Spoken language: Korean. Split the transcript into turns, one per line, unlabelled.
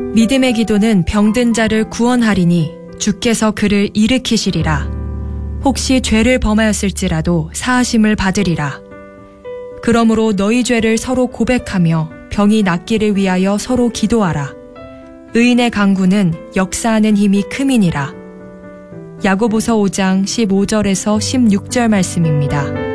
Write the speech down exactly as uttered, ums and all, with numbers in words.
믿음의 기도는 병든 자를 구원하리니 주께서 그를 일으키시리라. 혹시 죄를 범하였을지라도 사하심을 받으리라. 그러므로 너희 죄를 서로 고백하며 병이 낫기를 위하여 서로 기도하라. 의인의 간구는 역사하는 힘이 큼이니라. 야고보서 오 장 십오 절에서 십육 절 말씀입니다.